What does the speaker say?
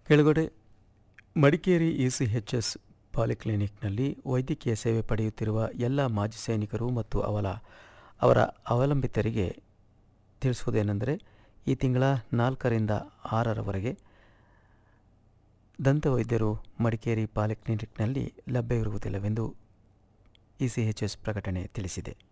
ಕೆಳಗಡೆ ಮಡಿಕೇರಿ ಇಸಿಎಚ್ಎಸ್ ಪಾಲಿಕ್ಲಿನಿಕ್ನಲ್ಲಿ ವೈದ್ಯಕೀಯ ಸೇವೆ ಪಡೆಯುತ್ತಿರುವ ಎಲ್ಲ ಮಾಜಿ ಸೈನಿಕರು ಮತ್ತು ಅವರ ಅವಲಂಬಿತರಿಗೆ ತಿಳಿಸುವುದೇನೆಂದರೆ, ಈ ತಿಂಗಳ 4ರಿಂದ 6ರವರೆಗೆ ದಂತವೈದ್ಯರು ಮಡಿಕೇರಿ ಪಾಲಿಕ್ಲಿನಿಕ್ನಲ್ಲಿ ಲಭ್ಯವಿರುವುದಿಲ್ಲವೆಂದು ಇಸಿಎಚ್ಎಸ್ ಪ್ರಕಟಣೆ ತಿಳಿಸಿದೆ.